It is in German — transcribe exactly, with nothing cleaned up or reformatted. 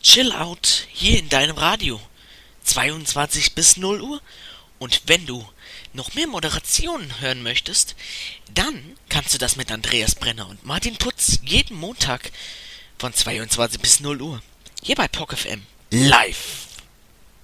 Chill Out hier in deinem Radio. zweiundzwanzig bis null Uhr. Und wenn du noch mehr Moderationen hören möchtest, dann kannst du das mit Andreas Brenner und Martin Putz jeden Montag von zweiundzwanzig bis null Uhr. Hier bei P O C F M. Live.